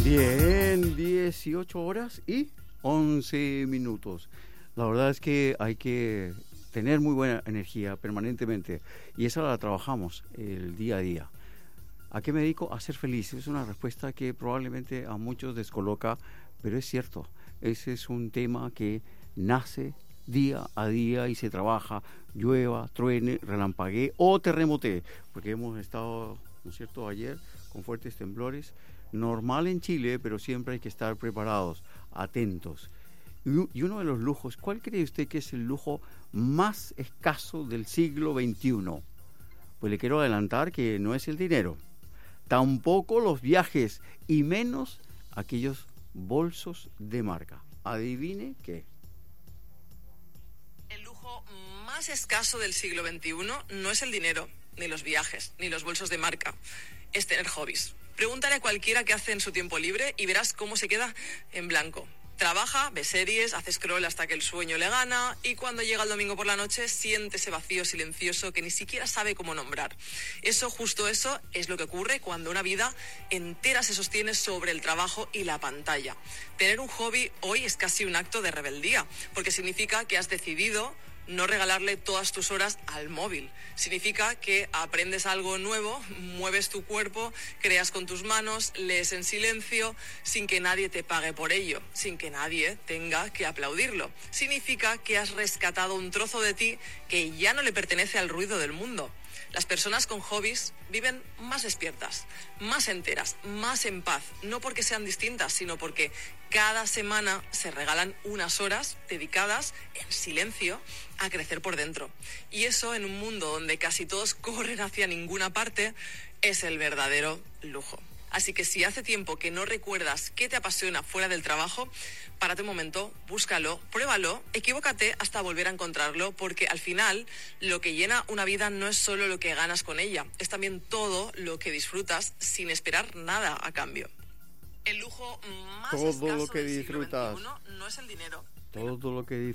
Bien, 18 horas y 11 minutos. La verdad es que hay que tener muy buena energía permanentemente y esa la trabajamos el día a día. ¿A qué me dedico? A ser feliz. Es una respuesta que probablemente a muchos descoloca, pero es cierto. Ese es un tema que nace día a día y se trabaja, llueva, truene, relampaguee o terremotee, porque hemos estado, ¿no es cierto?, ayer con fuertes temblores. Normal en Chile, pero siempre hay que estar preparados, atentos. Y uno de los lujos, ¿cuál cree usted que es el lujo más escaso del siglo XXI? Pues le quiero adelantar que no es el dinero, tampoco los viajes y menos aquellos bolsos de marca. ¿Adivine qué? El lujo más escaso del siglo XXI no es el dinero, ni los viajes, ni los bolsos de marca. Es tener hobbies. Pregúntale a cualquiera qué hace en su tiempo libre y verás cómo se queda en blanco. Trabaja, ve series, hace scroll hasta que el sueño le gana y cuando llega el domingo por la noche siente ese vacío silencioso que ni siquiera sabe cómo nombrar. Justo eso es lo que ocurre cuando una vida entera se sostiene sobre el trabajo y la pantalla. Tener un hobby hoy es casi un acto de rebeldía, porque significa que has decidido no regalarle todas tus horas al móvil. Significa que aprendes algo nuevo, mueves tu cuerpo, creas con tus manos, lees en silencio, sin que nadie te pague por ello, sin que nadie tenga que aplaudirlo. Significa que has rescatado un trozo de ti que ya no le pertenece al ruido del mundo. Las personas con hobbies viven más despiertas, más enteras, más en paz, no porque sean distintas, sino porque cada semana se regalan unas horas dedicadas en silencio a crecer por dentro. Y eso, en un mundo donde casi todos corren hacia ninguna parte, es el verdadero lujo. Así que si hace tiempo que no recuerdas qué te apasiona fuera del trabajo, párate un momento, búscalo, pruébalo, equivócate hasta volver a encontrarlo, porque al final lo que llena una vida no es solo lo que ganas con ella, es también todo lo que disfrutas sin esperar nada a cambio. El lujo más escaso del siglo XXI no es el dinero. Todo lo que